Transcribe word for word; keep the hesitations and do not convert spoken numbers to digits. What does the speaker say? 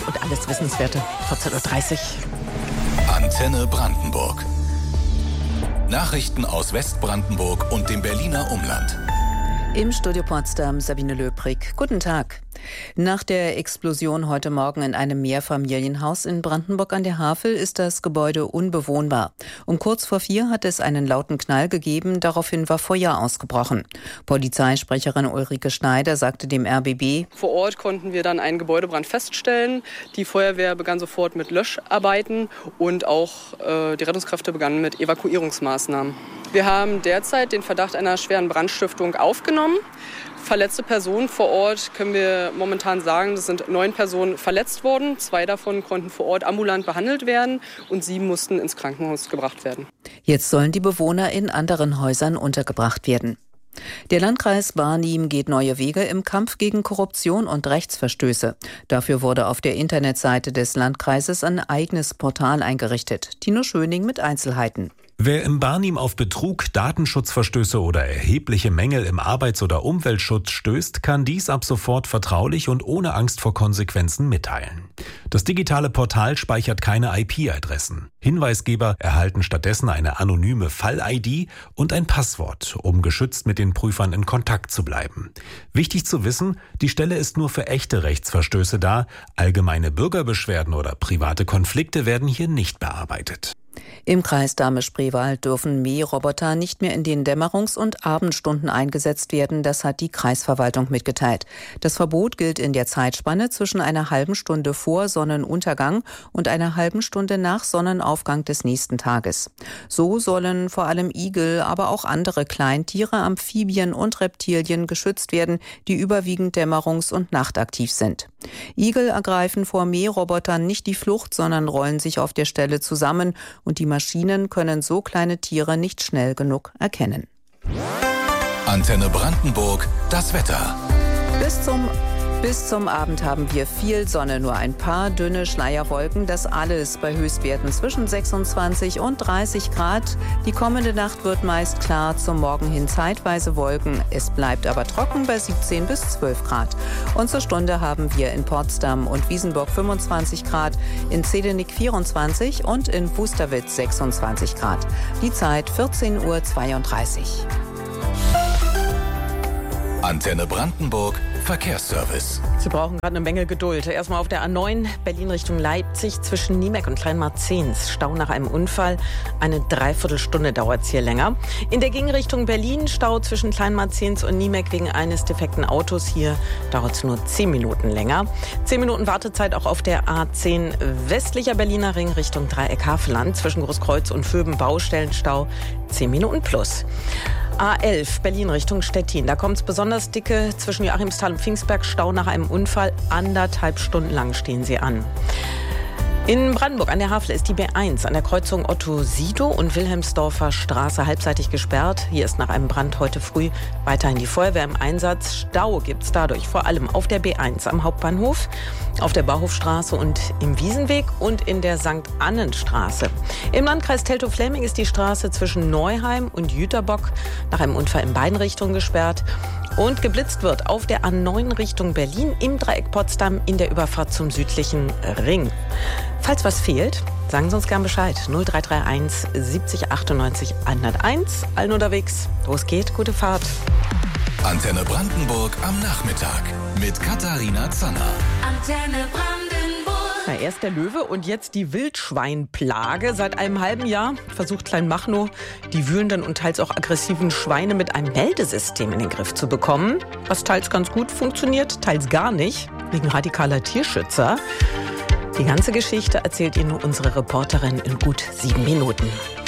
Und alles Wissenswerte, vierzehn Uhr dreißig. Antenne Brandenburg. Nachrichten aus Westbrandenburg und dem Berliner Umland. Im Studio Potsdam Sabine Löbrig. Guten Tag. Nach der Explosion heute Morgen in einem Mehrfamilienhaus in Brandenburg an der Havel ist das Gebäude unbewohnbar. Um kurz vor vier hat es einen lauten Knall gegeben, daraufhin war Feuer ausgebrochen. Polizeisprecherin Ulrike Schneider sagte dem R B B: Vor Ort konnten wir dann einen Gebäudebrand feststellen. Die Feuerwehr begann sofort mit Löscharbeiten und auch äh, die Rettungskräfte begannen mit Evakuierungsmaßnahmen. Wir haben derzeit den Verdacht einer schweren Brandstiftung aufgenommen. Verletzte Personen vor Ort können wir momentan sagen, es sind neun Personen verletzt worden. Zwei davon konnten vor Ort ambulant behandelt werden und sieben mussten ins Krankenhaus gebracht werden. Jetzt sollen die Bewohner in anderen Häusern untergebracht werden. Der Landkreis Barnim geht neue Wege im Kampf gegen Korruption und Rechtsverstöße. Dafür wurde auf der Internetseite des Landkreises ein eigenes Portal eingerichtet. Tino Schöning mit Einzelheiten. Wer im Barnim auf Betrug, Datenschutzverstöße oder erhebliche Mängel im Arbeits- oder Umweltschutz stößt, kann dies ab sofort vertraulich und ohne Angst vor Konsequenzen mitteilen. Das digitale Portal speichert keine I P-Adressen. Hinweisgeber erhalten stattdessen eine anonyme Fall-I D und ein Passwort, um geschützt mit den Prüfern in Kontakt zu bleiben. Wichtig zu wissen, die Stelle ist nur für echte Rechtsverstöße da. Allgemeine Bürgerbeschwerden oder private Konflikte werden hier nicht bearbeitet. Im Kreis Dahme-Spreewald dürfen Mähroboter nicht mehr in den Dämmerungs- und Abendstunden eingesetzt werden, das hat die Kreisverwaltung mitgeteilt. Das Verbot gilt in der Zeitspanne zwischen einer halben Stunde vor Sonnenuntergang und einer halben Stunde nach Sonnenaufgang des nächsten Tages. So sollen vor allem Igel, aber auch andere Kleintiere, Amphibien und Reptilien geschützt werden, die überwiegend dämmerungs- und nachtaktiv sind. Igel ergreifen vor Mährobotern nicht die Flucht, sondern rollen sich auf der Stelle zusammen und die Maschinen können so kleine Tiere nicht schnell genug erkennen. Antenne Brandenburg, das Wetter. Bis zum Bis zum Abend haben wir viel Sonne, nur ein paar dünne Schleierwolken. Das alles bei Höchstwerten zwischen sechsundzwanzig und dreißig Grad. Die kommende Nacht wird meist klar, zum Morgen hin zeitweise Wolken. Es bleibt aber trocken bei siebzehn bis zwölf Grad. Und zur Stunde haben wir in Potsdam und Wiesenburg fünfundzwanzig Grad, in Zedenick vierundzwanzig und in Wusterwitz sechsundzwanzig Grad. Die Zeit vierzehn Uhr zweiunddreißig. Antenne Brandenburg, Verkehrsservice. Sie brauchen gerade eine Menge Geduld. Erstmal auf der A neun, Berlin Richtung Leipzig, zwischen Niemek und Kleinmarzens. Stau nach einem Unfall. Eine Dreiviertelstunde dauert es hier länger. In der Gegenrichtung Berlin, Stau zwischen Kleinmarzens und Niemek wegen eines defekten Autos. Hier dauert es nur zehn Minuten länger. zehn Minuten Wartezeit auch auf der A zehn, westlicher Berliner Ring Richtung Dreieck Havelland. Zwischen Großkreuz und Vöben Baustellenstau, zehn Minuten plus. A elf, Berlin Richtung Stettin. Da kommt es besonders dicke zwischen Joachimsthal und Pfingstberg. Stau nach einem Unfall. Anderthalb Stunden lang stehen sie an. In Brandenburg an der Havel ist die B eins an der Kreuzung Otto-Sidow und Wilhelmsdorfer Straße halbseitig gesperrt. Hier ist nach einem Brand heute früh weiterhin die Feuerwehr im Einsatz. Stau gibt es dadurch vor allem auf der B eins am Hauptbahnhof, auf der Bauhofstraße und im Wiesenweg und in der Sankt Annenstraße. Im Landkreis Teltow-Fläming ist die Straße zwischen Neuheim und Jüterbock nach einem Unfall in beiden Richtungen gesperrt. Und geblitzt wird auf der A neun Richtung Berlin im Dreieck Potsdam in der Überfahrt zum südlichen Ring. Falls was fehlt, sagen Sie uns gern Bescheid. null drei drei eins siebzig achtundneunzig hunderteins. Allen unterwegs. Los geht, gute Fahrt. Antenne Brandenburg am Nachmittag mit Katharina Zanner. Antenne Brandenburg. Na, erst der Löwe und jetzt die Wildschweinplage. Seit einem halben Jahr versucht Kleinmachnow, die wühlenden und teils auch aggressiven Schweine mit einem Meldesystem in den Griff zu bekommen. Was teils ganz gut funktioniert, teils gar nicht, wegen radikaler Tierschützer. Die ganze Geschichte erzählt Ihnen unsere Reporterin in gut sieben Minuten.